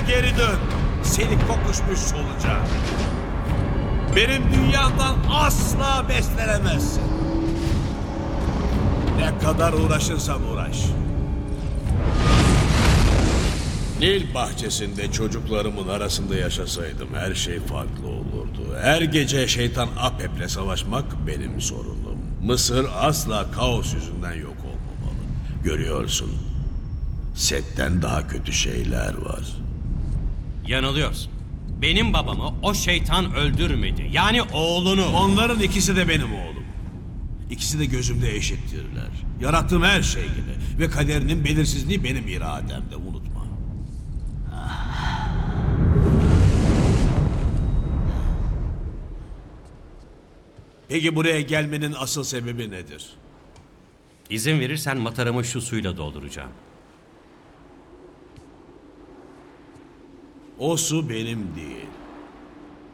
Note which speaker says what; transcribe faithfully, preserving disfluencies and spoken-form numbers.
Speaker 1: geri dön. Seni kokuşmuş solucan. Benim dünyamdan asla beslenemezsin. Ne kadar uğraşırsan uğraş. Nil bahçesinde çocuklarımın arasında yaşasaydım her şey farklı olurdu. Her gece şeytan Apep'le savaşmak benim sorunum. Mısır asla kaos yüzünden yok olmamalı. Görüyorsun, Set'ten daha kötü şeyler var.
Speaker 2: Yanılıyorsun. Benim babamı o şeytan öldürmedi. Yani oğlunu.
Speaker 1: Onların ikisi de benim oğlum. İkisi de gözümde eşittirler. Yarattığım her şey gibi. Ve kaderinin belirsizliği benim irademde, unutma. Peki buraya gelmenin asıl sebebi nedir?
Speaker 2: İzin verirsen mataramı şu suyla dolduracağım.
Speaker 1: O su benim değil.